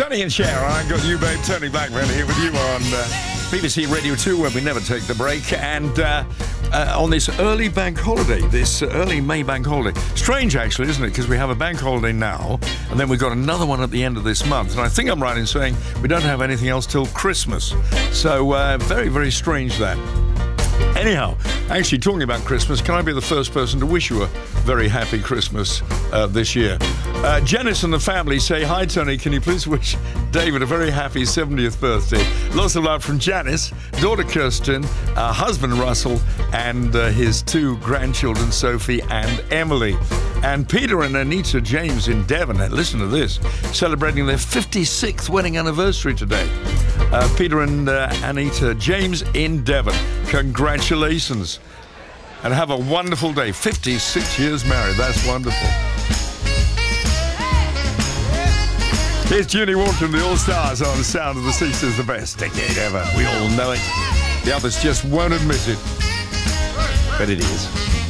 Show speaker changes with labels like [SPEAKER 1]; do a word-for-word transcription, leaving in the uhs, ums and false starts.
[SPEAKER 1] Tony and Cher, I got you, babe. Tony Blackman here with you on uh, B B C Radio two, where we never take the break. And uh, uh, on this early bank holiday, this early May bank holiday. Strange, actually, isn't it? Because we have a bank holiday now, and then we've got another one at the end of this month. And I think I'm right in saying we don't have anything else till Christmas. So uh, very, very strange that. Anyhow, actually, talking about Christmas, can I be the first person to wish you a very happy Christmas uh, this year? Uh, Janice and the family say, hi, Tony, can you please wish David a very happy seventieth birthday? Lots of love from Janice, daughter Kirsten, uh, husband Russell, and uh, his two grandchildren, Sophie and Emily. And Peter and Anita James in Devon, now listen to this, celebrating their fifty-sixth wedding anniversary today. Uh, Peter and uh, Anita James in Devon. Congratulations. And have a wonderful day. fifty-six years married. That's wonderful. Here's Junie Walker and the All-Stars on the Sound of the Sea. Is the best decade ever. We all know it. The others just won't admit it. But it is.